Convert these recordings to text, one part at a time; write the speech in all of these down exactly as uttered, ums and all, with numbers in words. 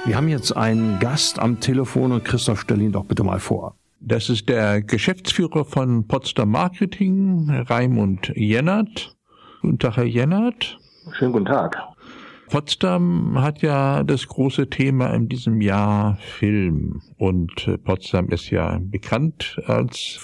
Wir haben jetzt einen Gast am Telefon und Christoph, stell ihn doch bitte mal vor. Das ist der Geschäftsführer von Potsdam Marketing, Raimund Jennert. Guten Tag, Herr Jennert. Schönen guten Tag. Potsdam hat ja das große Thema in diesem Jahr Film. Und Potsdam ist ja bekannt als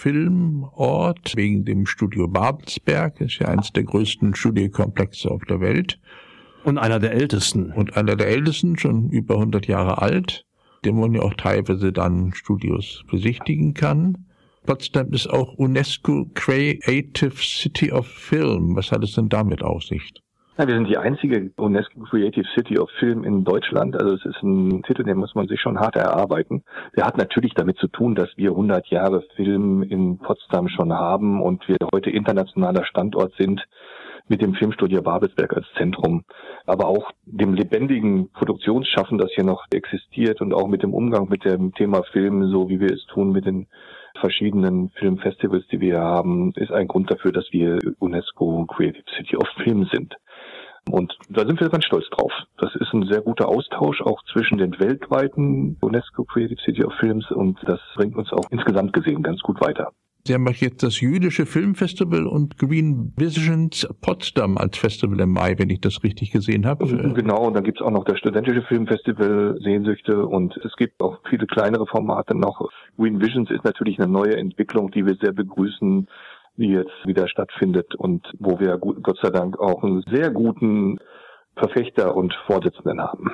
Filmort wegen dem Studio Babelsberg. Das ist ja eines der größten Studiokomplexe auf der Welt. Und einer der ältesten. Und einer der ältesten, schon über hundert Jahre alt, den man ja auch teilweise dann Studios besichtigen kann. Potsdam ist auch UNESCO Creative City of Film. Was hat es denn damit auf sich? Ja, wir sind die einzige UNESCO Creative City of Film in Deutschland. Also es ist ein Titel, den muss man sich schon hart erarbeiten. Der hat natürlich damit zu tun, dass wir hundert Jahre Film in Potsdam schon haben und wir heute internationaler Standort sind mit dem Filmstudio Babelsberg als Zentrum, aber auch dem lebendigen Produktionsschaffen, das hier noch existiert und auch mit dem Umgang mit dem Thema Film, so wie wir es tun mit den verschiedenen Filmfestivals, die wir haben, ist ein Grund dafür, dass wir UNESCO Creative City of Film sind. Und da sind wir ganz stolz drauf. Das ist ein sehr guter Austausch auch zwischen den weltweiten UNESCO Creative City of Films und das bringt uns auch insgesamt gesehen ganz gut weiter. Sie haben jetzt das Jüdische Filmfestival und Green Visions Potsdam als Festival im Mai, wenn ich das richtig gesehen habe. Genau, und dann gibt es auch noch das Studentische Filmfestival Sehnsüchte und es gibt auch viele kleinere Formate noch. Green Visions ist natürlich eine neue Entwicklung, die wir sehr begrüßen, die jetzt wieder stattfindet und wo wir Gott sei Dank auch einen sehr guten Verfechter und Vorsitzenden haben.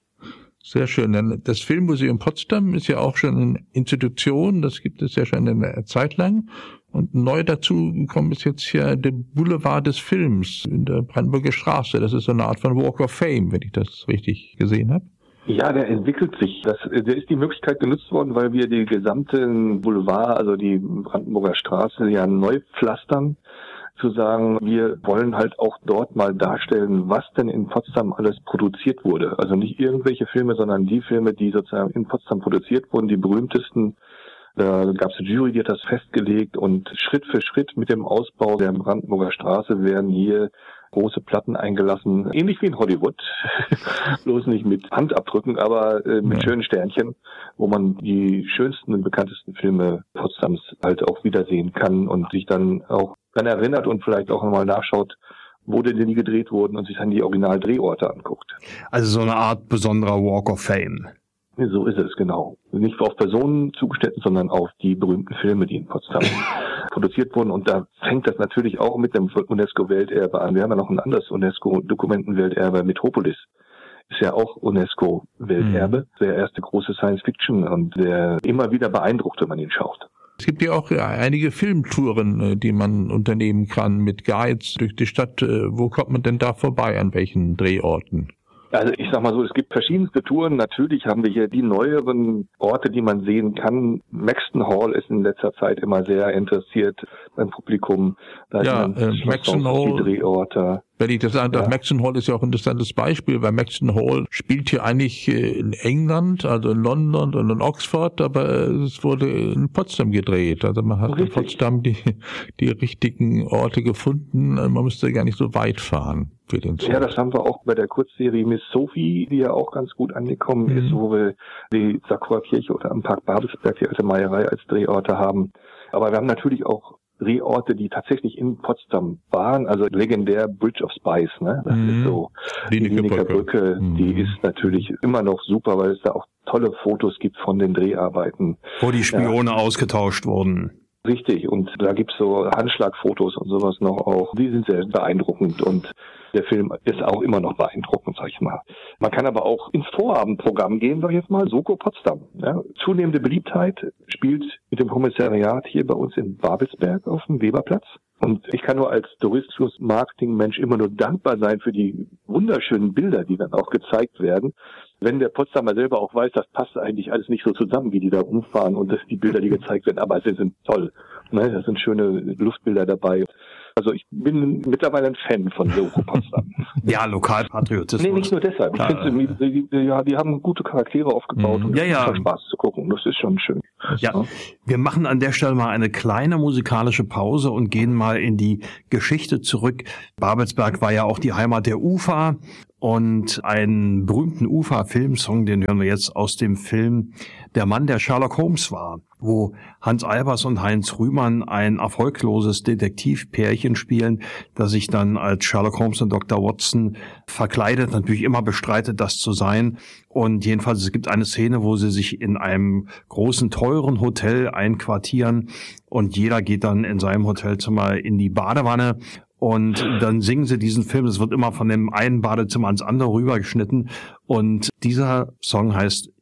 Sehr schön. Denn das Filmmuseum Potsdam ist ja auch schon eine Institution, das gibt es ja schon eine Zeit lang. Und neu dazu gekommen ist jetzt hier der Boulevard des Films in der Brandenburger Straße. Das ist so eine Art von Walk of Fame, wenn ich das richtig gesehen habe. Ja, der entwickelt sich. Das, der ist die Möglichkeit genutzt worden, weil wir die gesamte Boulevard, also die Brandenburger Straße, ja neu pflastern. Zu sagen, wir wollen halt auch dort mal darstellen, was denn in Potsdam alles produziert wurde. Also nicht irgendwelche Filme, sondern die Filme, die sozusagen in Potsdam produziert wurden, die berühmtesten. Da gab es eine Jury, die hat das festgelegt und Schritt für Schritt mit dem Ausbau der Brandenburger Straße werden hier große Platten eingelassen, ähnlich wie in Hollywood, bloß nicht mit Handabdrücken, aber äh, mit ja. schönen Sternchen, wo man die schönsten und bekanntesten Filme Potsdams halt auch wiedersehen kann und sich dann auch dann erinnert und vielleicht auch nochmal nachschaut, wo denn die gedreht wurden und sich dann die Originaldrehorte anguckt. Also so eine Art besonderer Walk of Fame. So ist es, genau. Nicht auf Personen zugeschnitten, sondern auf die berühmten Filme, die in Potsdam produziert wurden. Und da fängt das natürlich auch mit dem UNESCO-Welterbe an. Wir haben ja noch ein anderes UNESCO-Dokumentenwelterbe, Metropolis. Ist ja auch UNESCO-Welterbe. Mhm. Der erste große Science-Fiction und der immer wieder beeindruckt, wenn man ihn schaut. Es gibt ja auch einige Filmtouren, die man unternehmen kann mit Guides durch die Stadt. Wo kommt man denn da vorbei? An welchen Drehorten? Also ich sag mal so, es gibt verschiedenste Touren. Natürlich haben wir hier die neueren Orte, die man sehen kann. Maxton Hall ist in letzter Zeit immer sehr interessiert beim Publikum. Da ja, äh, Maxton Hall, die Drehorte. Wenn ich das sagen darf, ja. Maxton Hall ist ja auch ein interessantes Beispiel, weil Maxton Hall spielt hier eigentlich in England, also in London und in Oxford, aber es wurde in Potsdam gedreht. Also man hat Richtig. in Potsdam die, die richtigen Orte gefunden. Man müsste gar nicht so weit fahren für den Zeit. Ja, das haben wir auch bei der Kurzserie Miss Sophie, die ja auch ganz gut angekommen mhm. ist, wo wir die Sakura-Kirche oder am Park Babelsberg, die alte Meierei als Drehorte haben. Aber wir haben natürlich auch Drehorte, die tatsächlich in Potsdam waren, also legendär Bridge of Spies, ne? Das mm. ist so die Lineker Brücke, mm. die ist natürlich immer noch super, weil es da auch tolle Fotos gibt von den Dreharbeiten. Wo die Spione ja. ausgetauscht wurden. Richtig, und da gibt's so Handschlagfotos und sowas noch auch. Die sind sehr beeindruckend und der Film ist auch immer noch beeindruckend, sag ich mal. Man kann aber auch ins Vorabendprogramm gehen, sag ich jetzt mal, Soko Potsdam. Ja, zunehmende Beliebtheit spielt mit dem Kommissariat hier bei uns in Babelsberg auf dem Weberplatz. Und ich kann nur als Tourismus-Marketing-Mensch immer nur dankbar sein für die wunderschönen Bilder, die dann auch gezeigt werden. Wenn der Potsdamer selber auch weiß, das passt eigentlich alles nicht so zusammen, wie die da rumfahren und das, die Bilder, die gezeigt werden, aber sie sind toll. Ne? Da sind schöne Luftbilder dabei. Also ich bin mittlerweile ein Fan von Soko Potsdam. Ja, Lokalpatriotismus. Nee, nicht nur deshalb. Ich ja, finde, die, die, ja, die haben gute Charaktere aufgebaut mhm. und ja, es ja. macht Spaß zu gucken. Das ist schon schön. Ja, ja, wir machen an der Stelle mal eine kleine musikalische Pause und gehen mal in die Geschichte zurück. Babelsberg war ja auch die Heimat der U F A Und einen berühmten Ufa-Filmsong, den hören wir jetzt aus dem Film Der Mann, der Sherlock Holmes war, wo Hans Albers und Heinz Rühmann ein erfolgloses Detektivpärchen spielen, das sich dann als Sherlock Holmes und Doktor Watson verkleidet, natürlich immer bestreitet, das zu sein. Und jedenfalls, es gibt eine Szene, wo sie sich in einem großen, teuren Hotel einquartieren und jeder geht dann in seinem Hotelzimmer in die Badewanne. Und dann singen sie diesen Film, es wird immer von dem einen Badezimmer ans andere rübergeschnitten. Und dieser Song heißt